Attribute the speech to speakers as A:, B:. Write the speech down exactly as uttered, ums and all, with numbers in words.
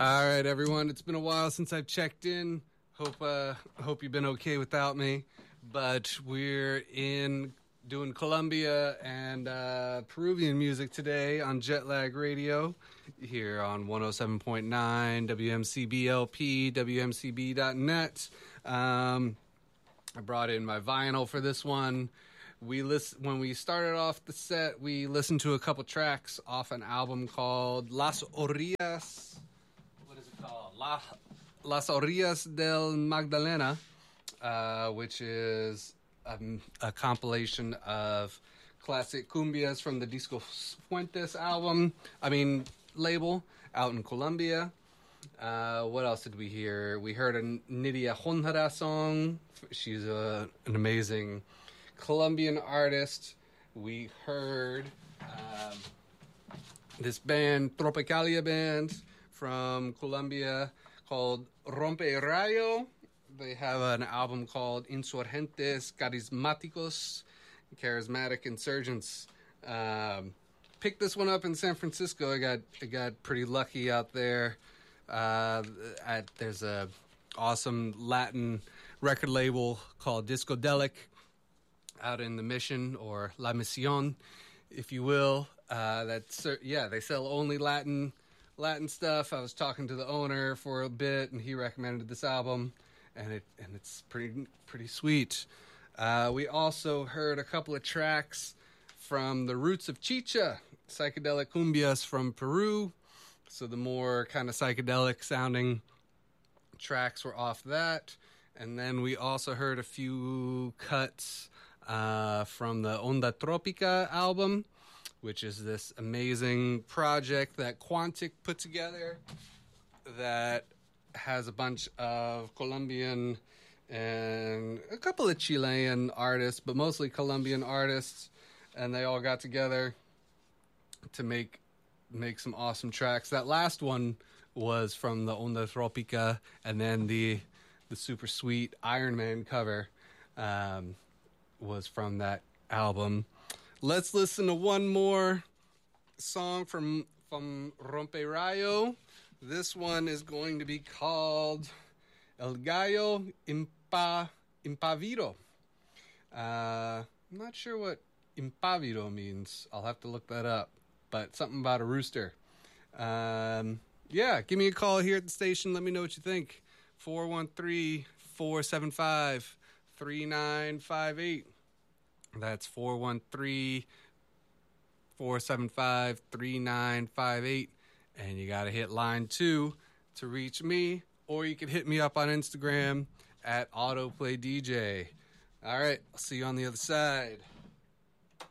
A: All right, everyone. It's been a while since I've checked in. Hope uh, hope you've been okay without me. But we're in doing Colombia and uh, Peruvian music today on Jetlag Radio here on one oh seven point nine W M C B L P, W M C B dot net. Um, I brought in my vinyl for this one. We list, when we started off the set, we listened to a couple tracks off an album called Las Orillas. What is it called? La, Las Orillas del Magdalena, uh, which is a, a compilation of classic cumbias from the Disco Fuentes album. I mean, label out in Colombia. Uh, what else did we hear? We heard a Nidia Honjara song. She's a, an amazing Colombian artist. We heard um, this band, Tropicalia band from Colombia called Rompe Rayo. They have an album called Insurgentes Carismáticos, Charismatic Insurgents. Um, picked this one up in San Francisco. I got I got pretty lucky out there. Uh, at, there's a awesome Latin record label called Discodelic out in the Mission, or La Misión, if you will. Uh, that's yeah, they sell only Latin Latin stuff. I was talking to the owner for a bit, and he recommended this album, and it and it's pretty pretty sweet. Uh, we also heard a couple of tracks from the Roots of Chicha, psychedelic cumbias from Peru. So the more kind of psychedelic sounding tracks were off that. And then we also heard a few cuts uh, from the Onda Tropica album, which is this amazing project that Quantic put together that has a bunch of Colombian and a couple of Chilean artists, but mostly Colombian artists. And they all got together to make make some awesome tracks. That last one was from the Onda Tropica, and then the the super sweet Iron Man cover um, was from that album. Let's listen to one more song from from Rompe Rayo. This one is going to be called El Gallo Impa, Impavido. Uh, I'm not sure what Impavido means. I'll have to look that up. But something about a rooster. Um, yeah, give me a call here at the station. Let me know what you think. four one three, four seven five, three nine five eight. That's four one three, four seven five, three nine five eight. And you got to hit line two to reach me. Or you can hit me up on Instagram at AutoPlayDJ. All right, I'll see you on the other side.